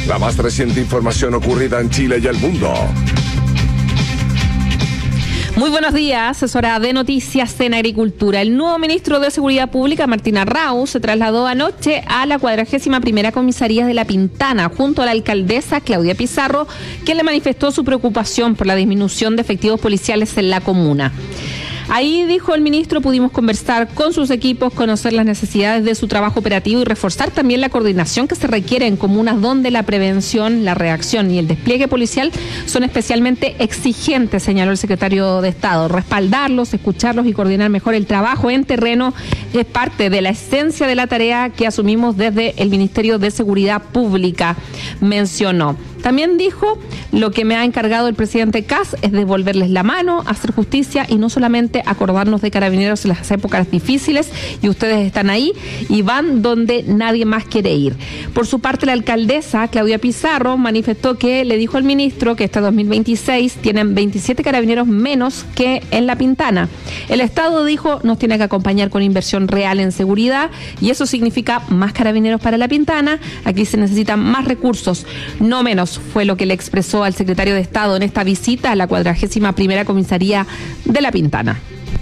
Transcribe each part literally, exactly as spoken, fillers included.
la más reciente información ocurrida en Chile y el mundo. Muy buenos días, es hora de noticias en agricultura. El nuevo ministro de Seguridad Pública, Martín Arrau, se trasladó anoche a la cuadragésima primera comisaría de La Pintana, junto a la alcaldesa Claudia Pizarro, quien le manifestó su preocupación por la disminución de efectivos policiales en la comuna. Ahí, dijo el ministro, pudimos conversar con sus equipos, conocer las necesidades de su trabajo operativo y reforzar también la coordinación que se requiere en comunas donde la prevención, la reacción y el despliegue policial son especialmente exigentes, señaló el secretario de Estado. Respaldarlos, escucharlos y coordinar mejor el trabajo en terreno es parte de la esencia de la tarea que asumimos desde el Ministerio de Seguridad Pública, mencionó. También dijo, lo que me ha encargado el presidente Kast es devolverles la mano, hacer justicia y no solamente acordarnos de Carabineros en las épocas difíciles, y ustedes están ahí y van donde nadie más quiere ir. Por su parte, la alcaldesa Claudia Pizarro manifestó que le dijo al ministro que este dos mil veintiséis tienen veintisiete carabineros menos que en La Pintana. El Estado, dijo, nos tiene que acompañar con inversión real en seguridad y eso significa más carabineros para La Pintana. Aquí se necesitan más recursos, no menos. Fue lo que le expresó al secretario de Estado en esta visita a la cuadragésima primera comisaría de La Pintana.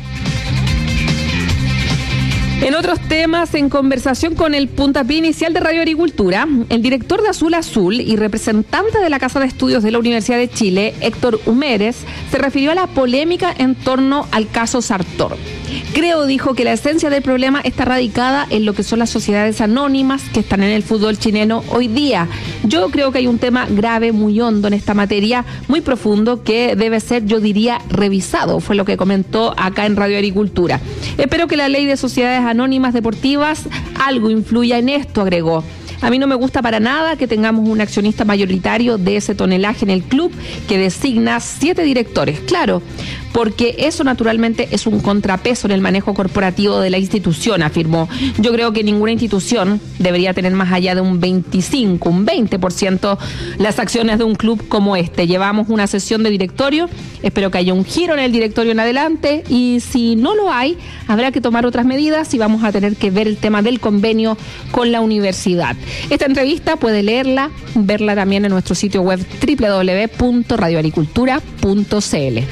En otros temas, en conversación con el puntapié inicial de Radio Agricultura, el director de Azul Azul y representante de la Casa de Estudios de la Universidad de Chile, Héctor Humérez, se refirió a la polémica en torno al caso Sartor. Creo, dijo, que la esencia del problema está radicada en lo que son las sociedades anónimas que están en el fútbol chileno hoy día. Yo creo que hay un tema grave, muy hondo en esta materia, muy profundo, que debe ser, yo diría, revisado, fue lo que comentó acá en Radio Agricultura. Espero que la ley de sociedades anónimas deportivas algo influya en esto, agregó. A mí no me gusta para nada que tengamos un accionista mayoritario de ese tonelaje en el club que designa siete directores. Claro, porque eso naturalmente es un contrapeso en el manejo corporativo de la institución, afirmó. Yo creo que ninguna institución debería tener más allá de un veinticinco, un veinte por ciento las acciones de un club como este. Llevamos una sesión de directorio, espero que haya un giro en el directorio en adelante y si no lo hay, habrá que tomar otras medidas y vamos a tener que ver el tema del convenio con la universidad. Esta entrevista puede leerla, verla también en nuestro sitio web doble u doble u doble u punto radio agricultura punto c l.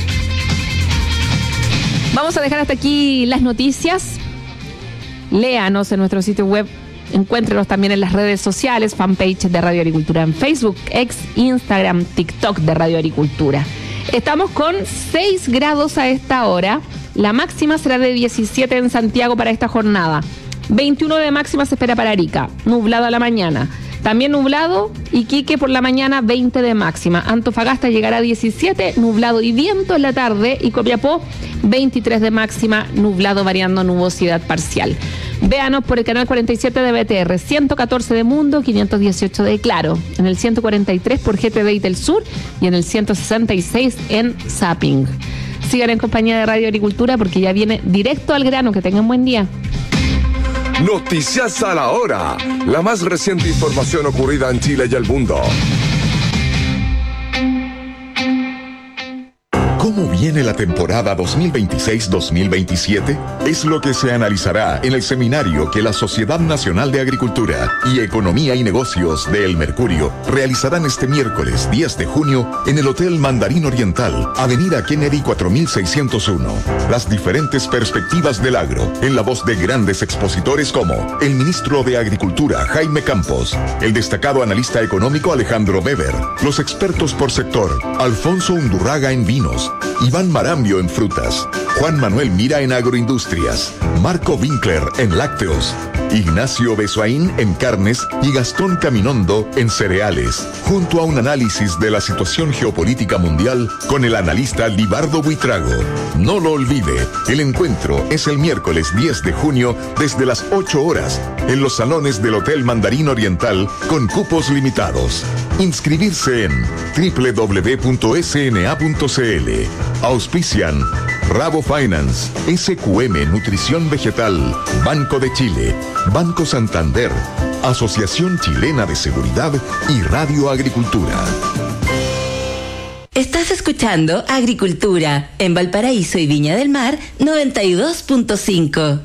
Vamos a dejar hasta aquí las noticias. Léanos en nuestro sitio web, encuéntrenos también en las redes sociales, fanpage de Radio Agricultura en Facebook, ex, Instagram, TikTok de Radio Agricultura. Estamos con seis grados a esta hora, la máxima será de diecisiete en Santiago para esta jornada. veintiuno de máxima se espera para Arica, nublado a la mañana. También nublado, Iquique por la mañana veinte de máxima. Antofagasta llegará a diecisiete, nublado y viento en la tarde. Y Copiapó veintitrés de máxima, nublado variando nubosidad parcial. Véanos por el canal cuarenta y siete de B T R, ciento catorce de Mundo, quinientos dieciocho de Claro. En el ciento cuarenta y tres por G T V y del Sur y en el ciento sesenta y seis en Zapping. Sigan en compañía de Radio Agricultura porque ya viene directo al grano. Que tengan buen día. Noticias a la hora. La más reciente información ocurrida en Chile y el mundo. ¿Cómo viene la temporada dos mil veintiséis dos mil veintisiete? Es lo que se analizará en el seminario que la Sociedad Nacional de Agricultura y Economía y Negocios de El Mercurio realizarán este miércoles diez de junio en el Hotel Mandarín Oriental, Avenida Kennedy cuatro mil seiscientos uno. Las diferentes perspectivas del agro, en la voz de grandes expositores como el ministro de Agricultura, Jaime Campos, el destacado analista económico Alejandro Weber, los expertos por sector, Alfonso Undurraga en vinos, Iván Marambio en frutas, Juan Manuel Mira en agroindustrias, Marco Winkler en lácteos, Ignacio Besoaín en carnes y Gastón Caminondo en cereales, junto a un análisis de la situación geopolítica mundial con el analista Libardo Buitrago. No lo olvide, el encuentro es el miércoles diez de junio desde las ocho horas en los salones del Hotel Mandarín Oriental con cupos limitados. Inscribirse en doble u doble u doble u punto s n a punto c l. Auspician Rabo Finance, S Q M Nutrición Vegetal, Banco de Chile, Banco Santander, Asociación Chilena de Seguridad y Radio Agricultura. Estás escuchando Agricultura en Valparaíso y Viña del Mar noventa y dos punto cinco.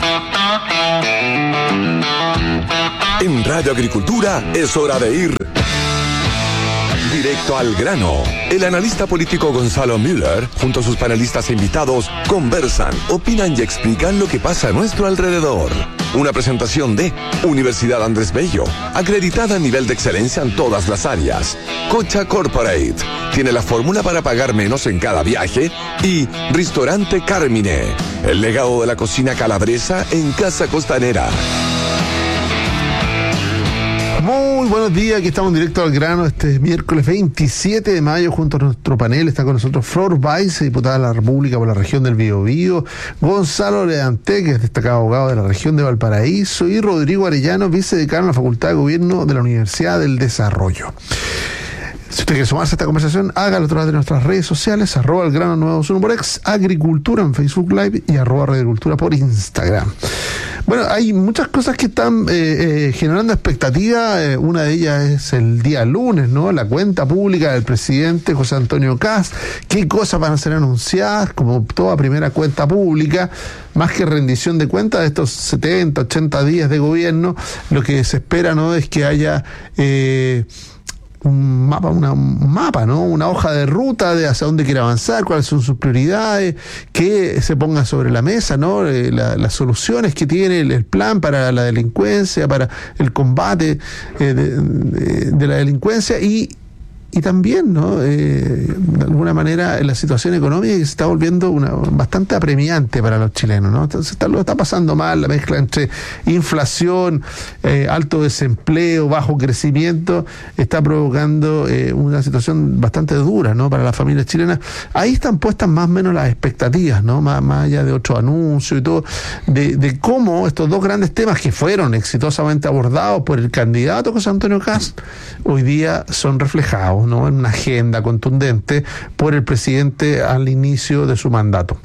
En Radio Agricultura es hora de ir directo al grano. El analista político Gonzalo Müller, junto a sus panelistas e invitados, conversan, opinan y explican lo que pasa a nuestro alrededor. Una presentación de Universidad Andrés Bello, acreditada a nivel de excelencia en todas las áreas. Cocha Corporate, tiene la fórmula para pagar menos en cada viaje. Y Ristorante Carmine, el legado de la cocina calabresa en Casa Costanera. Muy buenos días, aquí estamos directo al grano este miércoles veintisiete de mayo junto a nuestro panel. Está con nosotros Flor Baize, diputada de la República por la región del Biobío, Gonzalo Leante, que es destacado abogado de la región de Valparaíso, y Rodrigo Arellano, vicedecano de la Facultad de Gobierno de la Universidad del Desarrollo. Si usted quiere sumarse a esta conversación, hágalo a través de nuestras redes sociales, arroba el grano nueve dos uno por ex, Agricultura en Facebook Live y arroba Radio Agricultura por Instagram. Bueno, hay muchas cosas que están eh, eh, generando expectativa. Eh, una de ellas es el día lunes, ¿no? La cuenta pública del presidente José Antonio Kast. ¿Qué cosas van a ser anunciadas? Como toda primera cuenta pública, más que rendición de cuentas de estos setenta, ochenta días de gobierno, lo que se espera, ¿no?, es que haya Eh, un mapa, una, un mapa, ¿no? Una hoja de ruta de hacia dónde quiere avanzar, cuáles son sus prioridades, que se ponga sobre la mesa, ¿no? Eh, la, las soluciones que tiene el, el plan para la delincuencia, para el combate eh, de, de, de la delincuencia y Y también, ¿no?, eh, de alguna manera, la situación económica que se está volviendo una bastante apremiante para los chilenos, ¿no? Entonces está, lo está pasando mal, la mezcla entre inflación, eh, alto desempleo, bajo crecimiento, está provocando eh, una situación bastante dura, ¿no?, para las familias chilenas. Ahí están puestas más o menos las expectativas, ¿no?, más, más allá de otros anuncios y todo, de, de cómo estos dos grandes temas que fueron exitosamente abordados por el candidato José Antonio Kast, hoy día son reflejados, ¿no?, en una agenda contundente por el presidente al inicio de su mandato.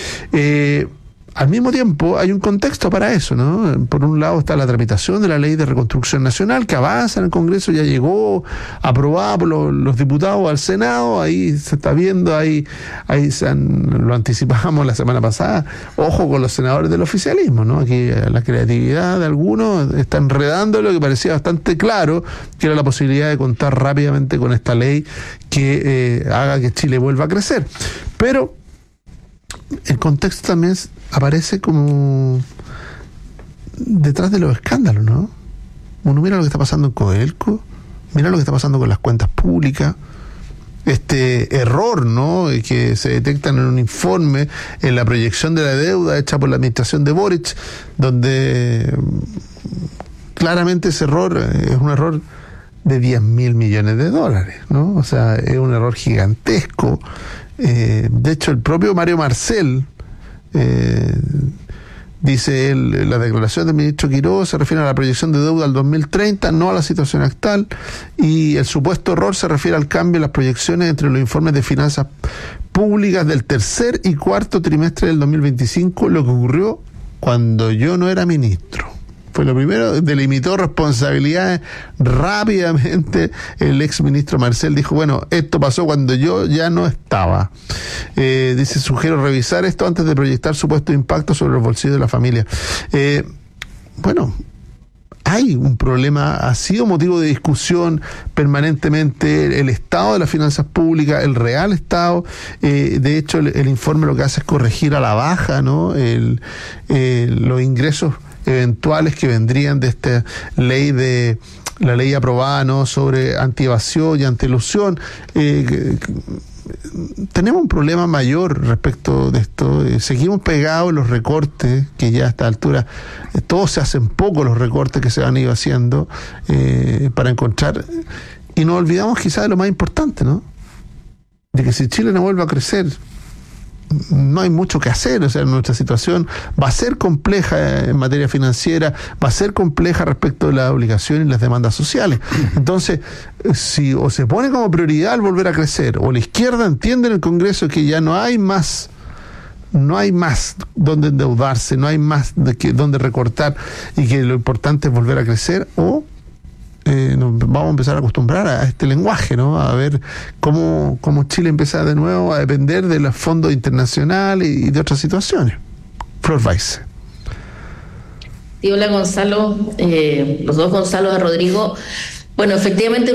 Eh, Al mismo tiempo, hay un contexto para eso, ¿no? Por un lado está la tramitación de la Ley de Reconstrucción Nacional, que avanza en el Congreso, ya llegó aprobada por los, los diputados al Senado, ahí se está viendo, ahí, ahí se han, lo anticipamos la semana pasada, ojo con los senadores del oficialismo, ¿no? Aquí la creatividad de algunos está enredando lo que parecía bastante claro, que era la posibilidad de contar rápidamente con esta ley que eh, haga que Chile vuelva a crecer. Pero el contexto también aparece como detrás de los escándalos, ¿no? Uno mira lo que está pasando en Codelco, mira lo que está pasando con las cuentas públicas, este error, ¿no?, que se detectan en un informe en la proyección de la deuda hecha por la administración de Boric, donde claramente ese error es un error de diez mil millones de dólares, ¿no? O sea, es un error gigantesco. Eh, de hecho, el propio Mario Marcel, eh, dice él, la declaración del ministro Quiroga se refiere a la proyección de deuda al dos mil treinta, no a la situación actual, y el supuesto error se refiere al cambio en las proyecciones entre los informes de finanzas públicas del tercer y cuarto trimestre del dos mil veinticinco, lo que ocurrió cuando yo no era ministro. Fue lo primero, delimitó responsabilidades rápidamente. El ex ministro Marcel dijo, bueno, esto pasó cuando yo ya no estaba. Eh, dice, sugiero revisar esto antes de proyectar supuesto impacto sobre los bolsillos de la familia. Eh, bueno, hay un problema, ha sido motivo de discusión permanentemente el estado de las finanzas públicas, el real estado. Eh, de hecho, el, el informe lo que hace es corregir a la baja, ¿no?, el, eh, los ingresos eventuales que vendrían de esta ley de la ley aprobada, ¿no?, sobre antievasión y antielusión. Eh, tenemos un problema mayor respecto de esto. Eh, seguimos pegados en los recortes, que ya a esta altura eh, todos se hacen poco los recortes que se han ido haciendo eh, para encontrar, y nos olvidamos quizás de lo más importante, ¿no?, de que si Chile no vuelve a crecer, no hay mucho que hacer. O sea, nuestra situación va a ser compleja en materia financiera, va a ser compleja respecto de las obligaciones y las demandas sociales. Entonces, si o se pone como prioridad el volver a crecer, o la izquierda entiende en el Congreso que ya no hay más, no hay más donde endeudarse, no hay más de que donde recortar, y que lo importante es volver a crecer, o eh, nos vamos a empezar a acostumbrar a este lenguaje, ¿no? A ver cómo, cómo Chile empieza de nuevo a depender de los fondos internacionales y de otras situaciones. Flor Weiss. Sí, hola Gonzalo, eh, los dos Gonzalo de Rodrigo. Bueno, efectivamente